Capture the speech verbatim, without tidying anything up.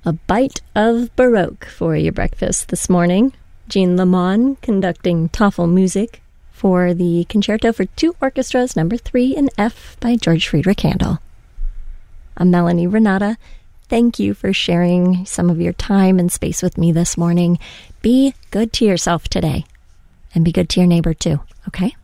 A bite of Baroque for your breakfast this morning. Jean Lamont conducting Toffel music for the Concerto for Two Orchestras, number three in F by George Friedrich Handel. I'm Melanie Renata. Thank you for sharing some of your time and space with me this morning. Be good to yourself today, and be good to your neighbor too, okay?